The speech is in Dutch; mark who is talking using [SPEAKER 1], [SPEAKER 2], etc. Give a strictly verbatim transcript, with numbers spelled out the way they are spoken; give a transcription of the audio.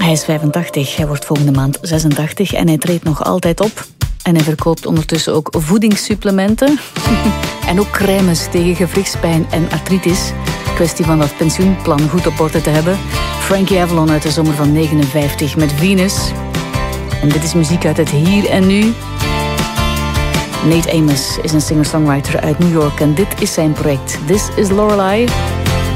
[SPEAKER 1] Hij is vijfentachtig, hij wordt volgende maand zesentachtig en hij treedt nog altijd op. En hij verkoopt ondertussen ook voedingssupplementen. En ook crèmes tegen gewrichtspijn en artritis. Kwestie van dat pensioenplan goed op orde te hebben. Frankie Avalon uit de zomer van negenenvijftig met Venus. En dit is muziek uit het hier en nu. Nate Amos is een singer-songwriter uit New York en dit is zijn project. This is Lorelei.